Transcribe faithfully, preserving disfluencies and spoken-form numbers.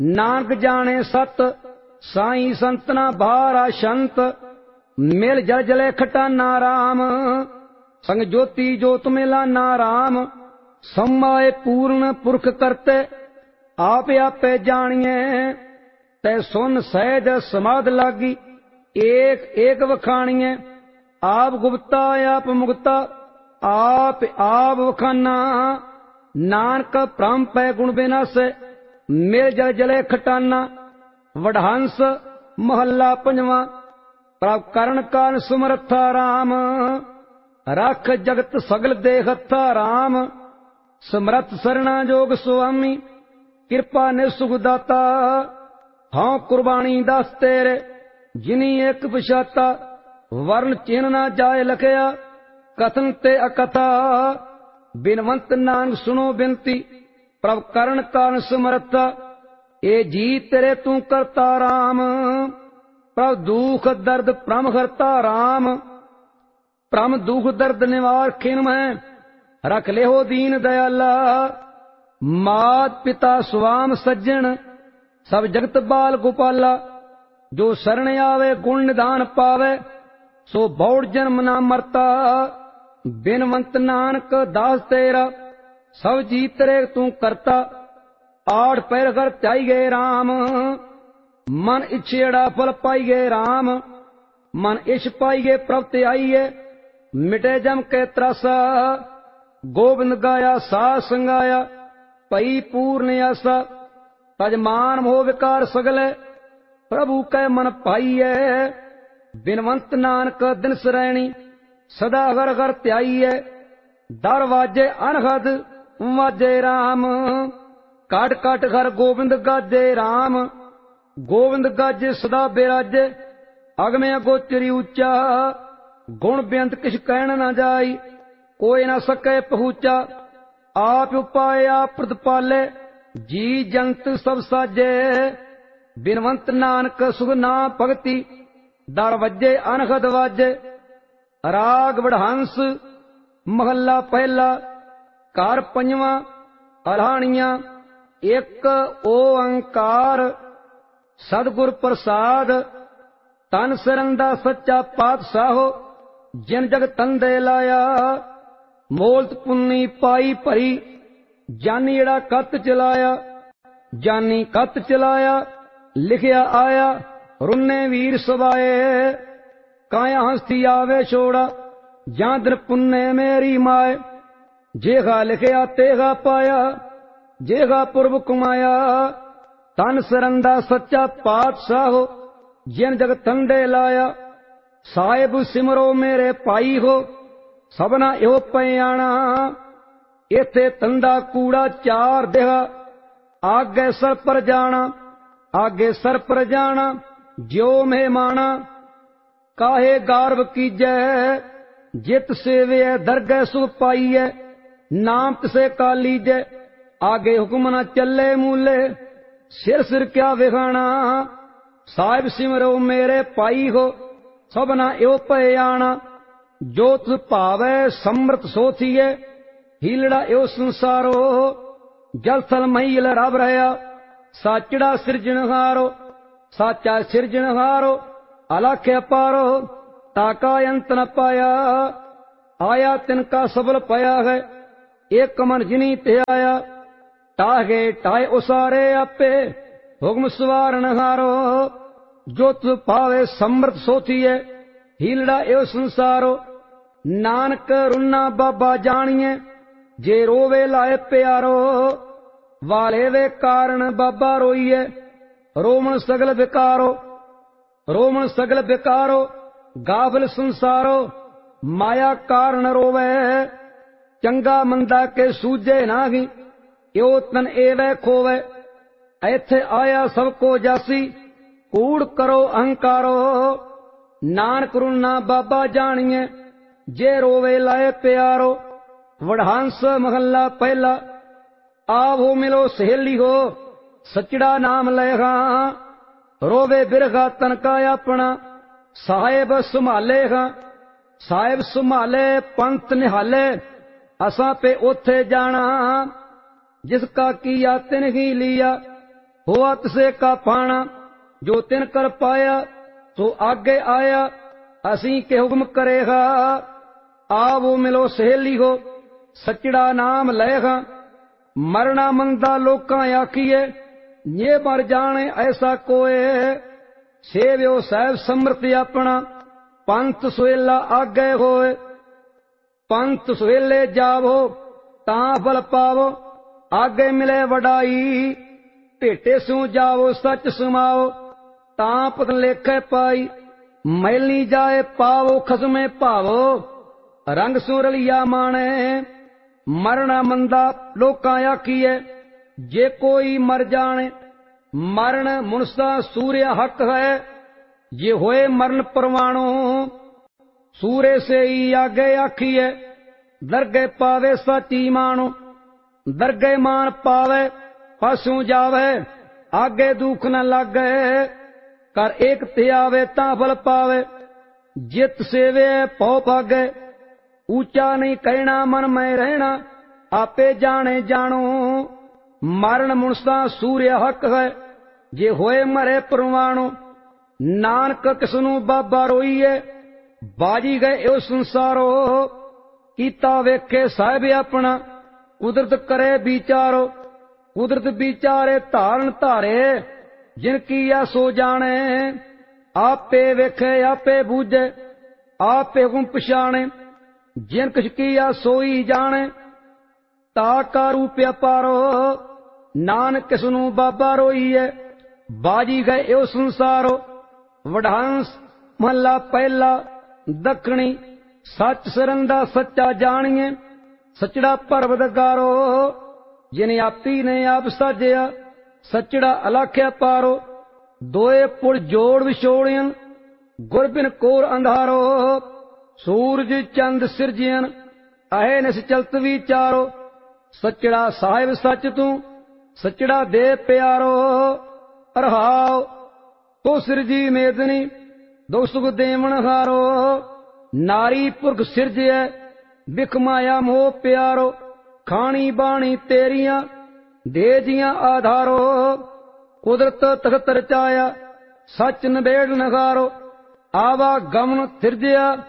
नानक जाने सत साई संतना भारा शंत मिल जल जले खटाना राम संग ज्योति जोत मिलाना राम समाए पूर्ण पुरख करते आप आपे जानिए तै सुन सहज समाध लागी एक एक वखाणिए आप गुप्ता आप मुक्ता आप आप वखाना नानक प्रम पै गुण बिना से मिल जल जले खटाना। वडहंस महला पंजवा। प्रभ करण कान सुमरथा राम रख जगत सगल देहथा राम समरथ सरना जोग स्वामी कृपा ने सुख दाता हाँ कुर्बानी दास तेरे जिनी एक विशाता वर्ण चिन्ह ना जाए लखया कथन ते अकथा बिनवंत नानक सुनो बिनती प्रभ करण कान समर्था ए जी तेरे तू करता राम प्रभ दुख दर्द प्रम हरता राम प्रम दुख दर्द निवार खिन में रख ले हो दीन दयाला मात पिता स्वाम सज्जन सब जगत बाल गोपाला जो शरण आवे गुण निधान पावे सो बौड़ जन्म ना मरता बिनवंत नानक दास तेरा सब जी तेरे तू करता आठ पैर कर त्याई गए राम मन इच्छेड़ा फल पाई गए राम मन इश पाई गए प्रवृत्ति आई है मिटे जम के त्रासा गोविंद गाया सा संगाया पई पूर्ण आसा तजमान मोह विकार सगले प्रभु कै मन पाइये बिनवंत नानक दिन सरैणी सदा घर घर त्याइये दरवाजे अनहद वाजे राम काट काट घर गोविंद गाजे राम गोविंद गाजे सदा बिराजे अगमे गोचरी ऊंचा गुण बेअंत किछ कहन न जाई कोई न सके पहुंचा आप उपाय आप प्रतिपाले जी जंत सब साजे बिनवंत नानक सुख ना भगति दरवाजे अनहद वाजे। राग वडहंस महला पहला कार पंजवा। अलाणिया एक ओंकार सदगुर प्रसाद तन सरंदा सच्चा पातशाहो जिन जग तंदे लाया मोलत पुन्नी पाई भरी जानी एड़ा कत चलाया जानी कत चलाया लिखिया आया रुन्ने वीर सवाए काया हस्ती आवे छोड़ा जादर पुन्ने मेरी माए जेगा लिखिया तेगा पाया जेगा पुरब कुमाया तन सरंदा सच्चा पातशाहो जिन जग तंडे लाया साहिब सिमरो मेरे पाई हो सबना यो पयाणा इथे तंदा कूड़ा चार देहा आगे सर पर जाना आगे सर पर जाना ज्यो मेहमाना काहे गार्व कीजै जित सेवे दरगह सुख पाइये नाम तिसे का लीजै आगे हुक्म न चले मूले सिर सिर क्या विखाना साहिब सिमरो मेरे पाई हो सबना यो पयाणा जो तुझ भावे समृत सोथिए हीलड़ा यो संसारो जल थल महील रब रहा साचड़ा सिरजनहारो साचा सिरजनहारो अलख अपारो ताका अंत न पाया आया तिनका सबल पाया है एक मन जिनी ते आया टाहे टाए उसारे आपे हुक्म सवारण हारो जो तुझ भावे समृत सोथिए हीलड़ा यो संसारो नानक रुन्ना बाबा जानिए जे रोवे लाए प्यारो वाले वे कारण बाबा रोइए रोमन सगल विकारो रोमन सगल विकारो गाफल संसारो माया कारण रोवे चंगा मंदा के सूझे नागी यो तन एवे खोवे ऐथे आया सबको जासी कूड़ करो अहंकारो नानक रुन्ना बाबा जानिए जे रोवे लाए प्यारो। वडहंस महला पहला आवो मिलो सहेली हो सचड़ा नाम लेगा रोवे बिरगा तनका अपना साहेब संभाले गा साहेब संभाले पंत निहाले असा पे ओथे जाना जिसका किया तिन ही लिया होआ तिसे का पाना, जो तिन कर पाया सो आगे आया, असी के हुक्म करेगा। आवो मिलो सहेली हो, सचड़ा नाम लेगा। मरना मंदा लोकां आखिए, ये मर जाने ऐसा कोय। सेव्यो साहिब समृत अपना, पंथ सुहेला आगे होए। पंथ सुहेले जावो तां फल पावो, आगे मिले वडाई। भेटे सू जावो सच सुमाओ, तां पत लेखे पाई। मैली जाए पावो खसमे भावो, रंग सू रलिया माने। मरना मंदा लोकां आखिए, जे कोई मर जाने। मरण मुनसा सूर्य हक है, ये होए मरण परवाणो। सूर्य से ही आगे आखिए, दरगे पावे सची मानो। दरगे मान पावे फसू जावे, आगे दुख न लागे। कर एक ते आवे तां फल पावे, जित सेवे पौ भागे। ऊंचा नहीं कहना मन में रहना, आपे जाने जानो। मरण मुनसा सूर्य हक है, जे होए मरे परवाणो। नानक किसनू बाबा रोईए, बाजी गए ओ संसारो। कीता वेखे साहिब अपना, कुदरत करे विचारो। कुदरत विचारे धारण धारे, जिनकी या सो जाने। आपे वेखे आपे बूझे, आपे हुक्म पछाणे। जिन कुछ किया सोई जाने, ताका रूप पारो। नानक किसनू बाबा रोईए, बाजी गए ओ संसारो। वडहंस महला पहला दखणी, सच सरंदा सच्चा जानिए। सचड़ा परवदगारो, जिन आपी ने आप साजया। सचड़ा अलाख्या पारो, दोए पुल जोड़ विछोड़ियन। गुरबिन कोर अंधारो, सूरज चंद सिरजियन। अहे निस चलत विचारो, सचड़ा साहिब सच तू। सचड़ा दे प्यारो, अरहाओ तो सिरजी मेदनी। दो सुख देवन हारो, नारी पुरख सिरजय। बिख माया मोह प्यारो, खानी बाणी तेरिया। देजियां आधारो, कुदरत तखत रचाया। सच नबेड़ नगारो, आवा गमन थिरजया।